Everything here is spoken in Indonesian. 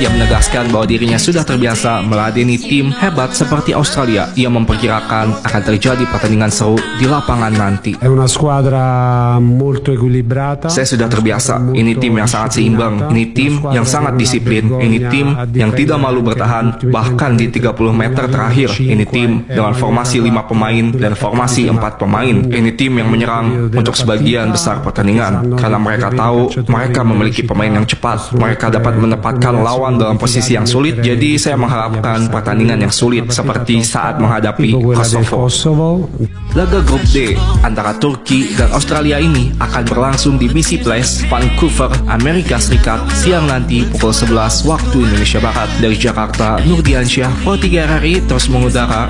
Ia menegaskan bahwa dirinya sudah terbiasa meladeni tim hebat seperti Australia. Ia memperkirakan akan terjadi pertandingan seru di lapangan nanti. È una squadra molto equilibrata. Saya sudah terbiasa. Ini tim yang sangat seimbang. Ini tim yang sangat disiplin. Ini tim yang tidak malu bertahan bahkan di 30 meter terakhir. Ini tim dengan formasi 5 pemain dan formasi 4 pemain. Ini tim yang menyerang untuk sebagian besar pertandingan karena mereka tahu mereka memiliki pemain yang cepat. Mereka dapat menempatkan lawan dalam posisi yang sulit. Jadi saya mengharapkan pertandingan yang sulit seperti saat menghadapi Kosovo. Laga grup D antara Turki dan Australia ini akan berlangsung di BC Place, Vancouver, Amerika Serikat siang nanti pukul 11 waktu Indonesia Barat. Dari Jakarta, Nurdiansyah, Pro 3 RRI terus mengudara